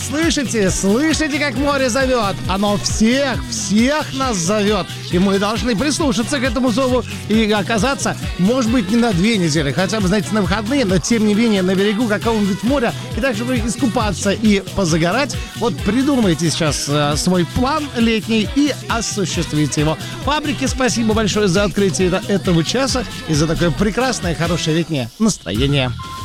Слышите, как море зовет? Оно всех нас зовет. И мы должны прислушаться к этому зову и оказаться, может быть, не на 2 недели, хотя бы, знаете, на выходные, но тем не менее на берегу какого-нибудь моря, и так, чтобы искупаться и позагорать. Вот придумайте сейчас свой план летний и осуществите его. Фабрике спасибо большое за открытие этого часа и за такое прекрасное, хорошее летнее настроение.